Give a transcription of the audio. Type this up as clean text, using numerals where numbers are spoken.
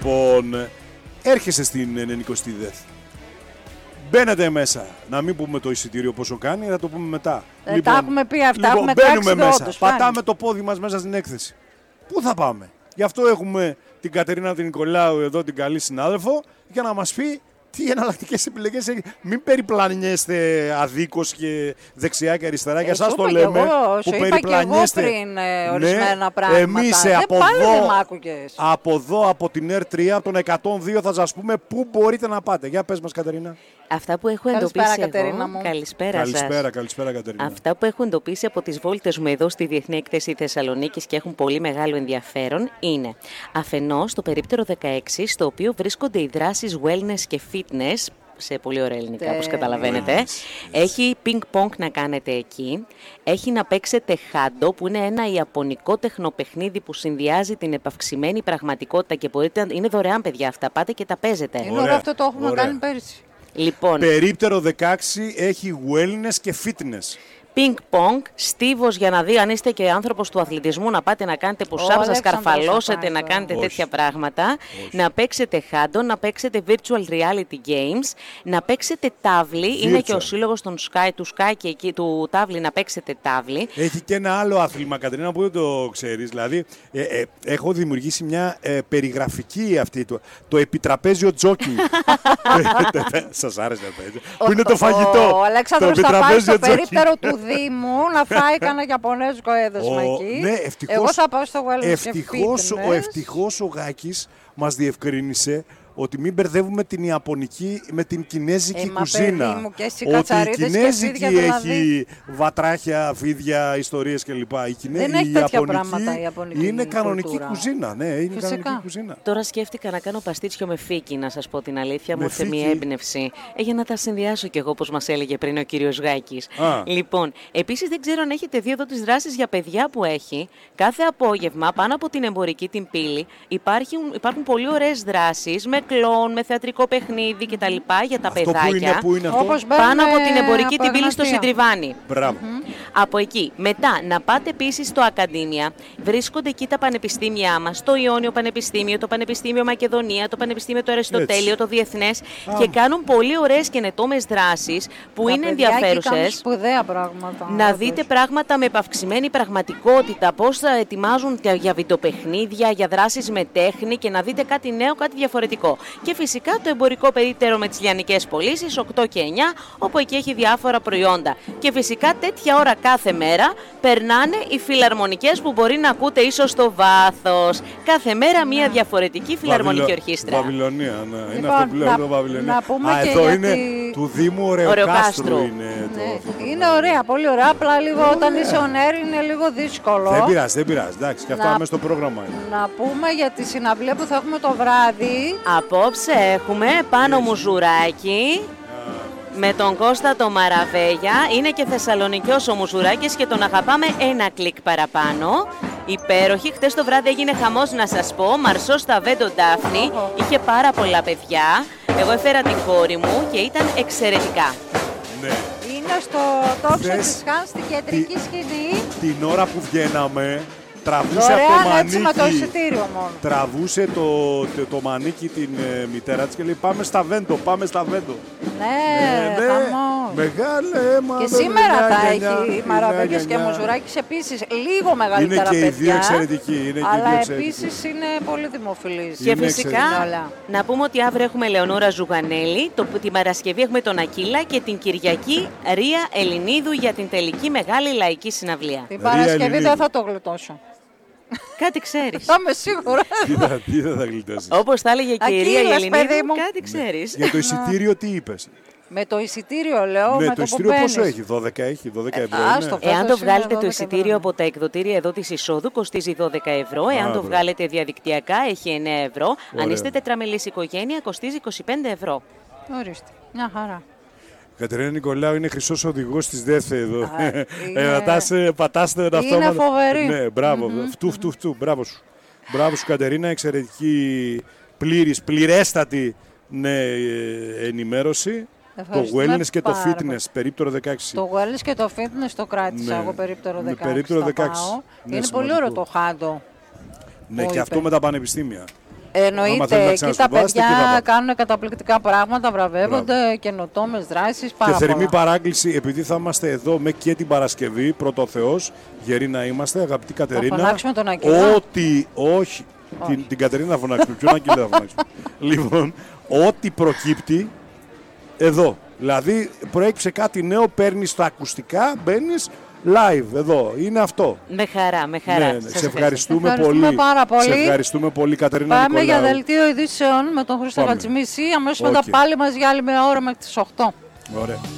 Λοιπόν, έρχεσαι στην 90η ΔΕΘ. Μπαίνετε μέσα. Να μην πούμε το εισιτήριο πόσο κάνει, θα το πούμε μετά. Τα έχουμε πει αυτά. Λοιπόν, μπαίνουμε μέσα. Πατάμε το πόδι μας μέσα στην έκθεση. Πού θα πάμε? Γι' αυτό έχουμε την Κατερίνα την Νικολάου εδώ, την καλή συνάδελφο, για να μας πει τι εναλλακτικές επιλογές έχει. Μην περιπλανιέστε αδίκως και δεξιά και αριστερά. Για εσάς το λέμε. Που περιπλανιέστε. Εγώ πριν ορισμένα πράγματα. Εμείς από εδώ, από την R3, από τον 102 θα σας πούμε πού μπορείτε να πάτε. Για πες μας, Κατερίνα. Αυτά που έχω εντοπίσει εγώ. Καλησπέρα σας. Καλησπέρα, Κατερίνα. Αυτά που έχω εντοπίσει από τις βόλτες μου εδώ στη Διεθνή Έκθεση Θεσσαλονίκης και έχουν πολύ μεγάλο ενδιαφέρον είναι αφενός το περίπτερο 16, στο οποίο βρίσκονται οι δράσεις wellness και fitness, σε πολύ ωραία ελληνικά, όπως καταλαβαίνετε. Έχει ping-pong να κάνετε εκεί. Έχει να παίξετε χάντο, που είναι ένα ιαπωνικό τεχνοπαιχνίδι που συνδυάζει την επαυξημένη πραγματικότητα και μπορείτε, είναι δωρεάν, παιδιά, αυτά. Πάτε και τα παίζετε. Είναι ωραίο, αυτό το έχουμε κάνει πέρυσι. Λοιπόν, περίπτερο 16 έχει wellness και fitness. Ping-pong, στίβος για να δει αν είστε και άνθρωπος του αθλητισμού, να πάτε να κάνετε push-ups, να σκαρφαλώσετε, να κάνετε τέτοια πράγματα. Να παίξετε χάντο, να παίξετε virtual reality games, να παίξετε τάβλη. Είναι και ο σύλλογος του Sky και εκεί του τάβλη, να παίξετε τάβλη. Έχει και ένα άλλο άθλημα, Κατερίνα, που δεν το ξέρεις. Δηλαδή, έχω δημιουργήσει μια περιγραφική αυτή, το επιτραπέζιο τζόκινγκ. Σας άρεσε αυτό? Που είναι το φαγητό. Ο Αλέξανδρος θα πάει στο περίπτερο του Δήμου να φάει κανένα γιαπωνέζικο έδεσμα εκεί. Ναι, εγώ θα πάω στο wellness και fitness. Ευτυχώς ο Γάκης μας διευκρίνησε ότι μην μπερδεύουμε την Ιαπωνική με την Κινέζικη κουζίνα. Μου, και ότι η Κινέζικη έχει βατράχια, φίδια, ιστορίες κλπ. Δεν έχει τέτοια πράγματα η Ιαπωνική. Είναι κανονική κουλτούρα. Κουζίνα. Ναι, είναι κανονική κουζίνα. Τώρα σκέφτηκα να κάνω παστίτσιο με φίκι, να σας πω την αλήθεια. Μου ήρθε μια έμπνευση. Για να τα συνδυάσω κι εγώ, όπως μας έλεγε πριν ο κύριος Γάκης. Λοιπόν, επίσης δεν ξέρω αν έχετε δει εδώ τις δράσεις για παιδιά που έχει. Κάθε απόγευμα πάνω από την Εμπορική την Πύλη υπάρχουν πολύ ωραίες δράσεις με κλόν, με θεατρικό παιχνίδι κτλ. Για τα παιδάκια. Πού είναι αυτό? Πάνω από την Εμπορική την Πύλη στο Συντριβάνι. Μπράβο. Από εκεί. Μετά, να πάτε επίσης στο Ακαδήμια. Βρίσκονται εκεί τα πανεπιστήμια μας. Το Ιόνιο Πανεπιστήμιο, το Πανεπιστήμιο Μακεδονία, το Πανεπιστήμιο του Αριστοτέλειο, το Διεθνές. Και κάνουν πολύ ωραίες καινοτόμες δράσεις που είναι ενδιαφέρουσες. Σπουδαία πράγματα. Να δείτε πράγματα με επαυξημένη πραγματικότητα. Πώς θα ετοιμάζουν για βιντεοπαιχνίδια, για δράσεις με τέχνη και να δείτε κάτι νέο, κάτι διαφορετικό. Και φυσικά το εμπορικό περίπτερο με τις λιανικές πωλήσεις 8 και 9, όπου εκεί έχει διάφορα προϊόντα. Και φυσικά τέτοια ώρα κάθε μέρα περνάνε οι φιλαρμονικές που μπορεί να ακούτε ίσως στο βάθος. Κάθε μέρα μια διαφορετική φιλαρμονική ορχήστρα. Βαβυλωνία, ναι. Λοιπόν, είναι αυτό που λέω εδώ, Βαβυλωνία. Να πούμε και εδώ γιατί... είναι του Δήμου Ωρεοκάστρου. Είναι ωραία, πολύ ωραία. Απλά λίγο όταν είσαι on air είναι λίγο δύσκολο. Δεν πειράζει. Εντάξει, και αυτό μέσα στο πρόγραμμα είναι. Να πούμε για τη συναυλία που θα έχουμε το βράδυ. Απόψε έχουμε Πάνο Μουζουράκη με τον Κώστα το Μαραβέγια. Είναι και Θεσσαλονικιός ο Μουζουράκης και τον αγαπάμε ένα κλικ παραπάνω. Υπέροχη. Χτες το βράδυ έγινε χαμός, να σας πω. Μαρσό στα Βέντο Ντάφνη. Είχε πάρα πολλά παιδιά. Εγώ έφερα την κόρη μου και ήταν εξαιρετικά. Ναι. Είναι στο τόξο της Χάν, στην κεντρική σκηνή. Την ώρα που βγαίναμε, τραβούσε δωρεάν, από το μανίκι. Έτσι, με το εισιτήριο μόνο. Τραβούσε το μανίκι την μητέρα της και λέει πάμε στα Βέντο. Ναι, χαμός. Μεγάλε αίμα. Και σήμερα θα έχει Μαραβέγιας και Μουζουράκης επίσης λίγο μεγαλύτερα παιδιά. Είναι και οι δύο εξαιρετικοί. Αλλά επίσης είναι πολύ δημοφιλής. Και φυσικά να πούμε ότι αύριο έχουμε Λεωνόρα Ζουγανέλη, την Παρασκευή έχουμε τον Ακύλα και την Κυριακή Ρία Ελληνίδου για την τελική μεγάλη λαϊκή συναυλία. Την Παρασκευή δεν θα το γλιτώσω. Κάτι ξέρεις. Θα είμαι σίγουρα. Τι δεν θα γλιτώσεις. Όπως θα έλεγε και η Ρία Ελληνίδου, κάτι ξέρεις. Για το εισιτήριο τι είπες? Με το εισιτήριο λέω, ναι, με το εισιτήριο πόσο έχει, 12 ευρώ. Εάν το βγάλετε το εισιτήριο από τα εκδοτήρια εδώ της εισόδου, κοστίζει 12 ευρώ. Εάν το βγάλετε διαδικτυακά, έχει 9 ευρώ. Αν είστε τετραμελής οικογένεια, κοστίζει 25 ευρώ. Ορίστε, μια χαρά. Κατερίνα Νικολάου είναι χρυσός οδηγός της ΔΕΘ εδώ. Πατάστε τα αυτόματα. Είναι φοβερή. Ναι, μπράβο. Φτου. Μπράβο σου, Κατερίνα. Εξαιρετική, πληρέστατη ενημέρωση. Το wellness και το fitness, περίπτερο 16. Το wellness και το fitness το κράτησα εγώ περίπτερο 16. Είναι πολύ ωραίο το χάντο. Ναι, και αυτό με τα πανεπιστήμια. Εννοείται. Εκεί τα παιδιά κάνουν καταπληκτικά πράγματα, βραβεύονται, καινοτόμες δράσεις. Και θερμή παράγκληση, επειδή θα είμαστε εδώ με και την Παρασκευή, πρώτο Θεός, γεροί να είμαστε, αγαπητή Κατερίνα. Θα φωνάξουμε τον Ακύλα. Όχι. Την Κατερίνα θα φωνάξουμε. Ποιον Ακύλα θα φωνάξουμε. Λοιπόν, ό,τι προκύπτει εδώ. Δηλαδή, προέκυψε κάτι νέο, παίρνεις τα ακουστικά, μπαίνεις. Live εδώ, είναι αυτό. Με χαρά, με χαρά. Ναι. Σε ευχαριστούμε πολύ. Πάρα πολύ. Σε ευχαριστούμε πολύ, Κατερίνα Πάμε Νικολάου. για δελτίο ειδήσεων με τον Χρήστο Χατζημίση. Αμέσως μετά πάλι μας για άλλη μια ώρα μέχρι τις 8. Ωραία.